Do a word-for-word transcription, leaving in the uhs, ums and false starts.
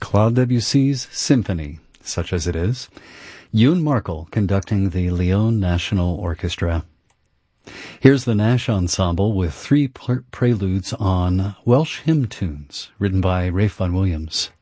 Claude Debussy's Symphony, such as it is. Ewan Markle conducting the Lyon National Orchestra. Here's the Nash Ensemble with three preludes on Welsh hymn tunes, written by Ralph Vaughan Williams.